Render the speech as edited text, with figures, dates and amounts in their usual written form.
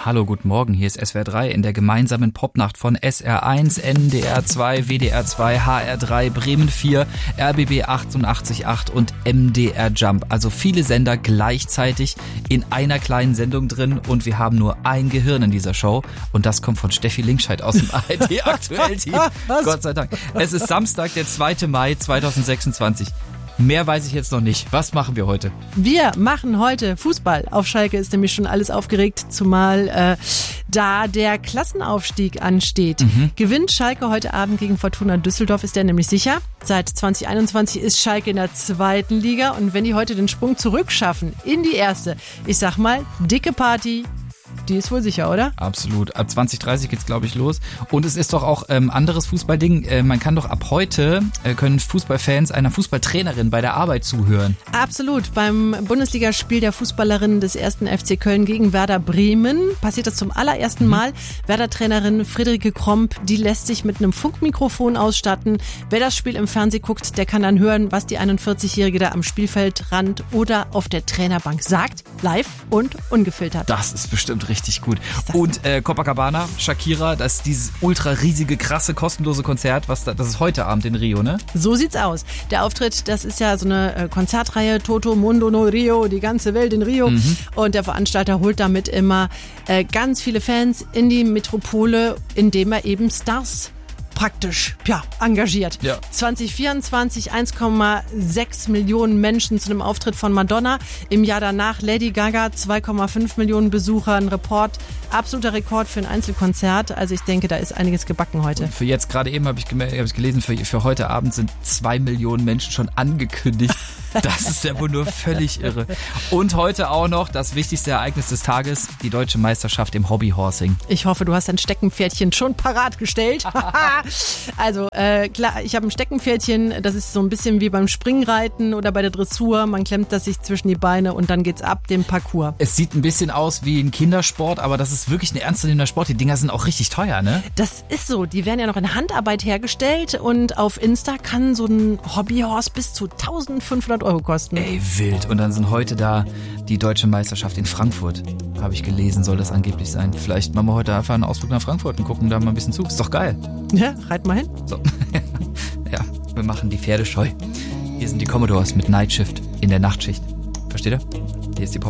Hallo, guten Morgen, hier ist SWR 3 in der gemeinsamen Popnacht von SR1, NDR 2, WDR 2, HR 3, Bremen 4, RBB 88.8 und MDR Jump. Also viele Sender gleichzeitig in einer kleinen Sendung drin und wir haben nur ein Gehirn in dieser Show und das kommt von Steffi Linkscheid aus dem ARD-Aktuell-Team. Gott sei Dank. Es ist Samstag, der 2. Mai 2026. Mehr weiß ich jetzt noch nicht. Was machen wir heute? Wir machen heute Fußball. Auf Schalke ist nämlich schon alles aufgeregt, zumal da der Klassenaufstieg ansteht. Gewinnt Schalke heute Abend gegen Fortuna Düsseldorf, ist der nämlich sicher. Seit 2021 ist Schalke in der 2. Liga und wenn die heute den Sprung zurückschaffen in die 1., ich sag mal, dicke Party. Die ist wohl sicher, oder? Absolut. Ab 2030 geht's, glaube ich, los. Und es ist doch auch anderes Fußballding. Man kann doch ab heute, können Fußballfans einer Fußballtrainerin bei der Arbeit zuhören. Absolut. Beim Bundesligaspiel der Fußballerinnen des 1. FC Köln gegen Werder Bremen passiert das zum allerersten Mal. Werder-Trainerin Friederike Kromp, die lässt sich mit einem Funkmikrofon ausstatten. Wer das Spiel im Fernsehen guckt, der kann dann hören, was die 41-Jährige da am Spielfeldrand oder auf der Trainerbank sagt. Live und ungefiltert. Das ist bestimmt richtig gut. Und Copacabana, Shakira, das ist dieses ultra riesige, krasse, kostenlose Konzert, das ist heute Abend in Rio, ne? So sieht's aus. Der Auftritt, das ist ja so eine Konzertreihe, Toto Mundo no Rio, die ganze Welt in Rio. Und der Veranstalter holt damit immer ganz viele Fans in die Metropole, indem er eben Stars praktisch engagiert. Ja. 2024 1,6 Millionen Menschen zu einem Auftritt von Madonna. Im Jahr danach Lady Gaga, 2,5 Millionen Besucher. Ein absoluter Rekord für ein Einzelkonzert. Also ich denke, da ist einiges gebacken heute. Und für jetzt, gerade eben habe ich gelesen, für heute Abend sind 2 Millionen Menschen schon angekündigt. Das ist ja wohl nur völlig irre. Und heute auch noch das wichtigste Ereignis des Tages, die deutsche Meisterschaft im Hobbyhorsing. Ich hoffe, du hast dein Steckenpferdchen schon parat gestellt. Also klar, ich habe ein Steckenpferdchen, das ist so ein bisschen wie beim Springreiten oder bei der Dressur. Man klemmt das sich zwischen die Beine und dann geht's ab dem Parcours. Es sieht ein bisschen aus wie ein Kindersport, aber das ist wirklich ein ernstzunehmender Sport. Die Dinger sind auch richtig teuer, ne? Das ist so. Die werden ja noch in Handarbeit hergestellt und auf Insta kann so ein Hobbyhorse bis zu 1.500 Euro kosten. Ey, wild. Und dann sind heute da die deutsche Meisterschaft in Frankfurt. Habe ich gelesen, soll das angeblich sein. Vielleicht machen wir heute einfach einen Ausflug nach Frankfurt und gucken da mal ein bisschen zu. Ist doch geil. Ja, reit mal hin. So. Ja, wir machen die Pferde scheu. Hier sind die Commodores mit Night Shift in der Nachtschicht. Versteht ihr? Hier ist die Pop.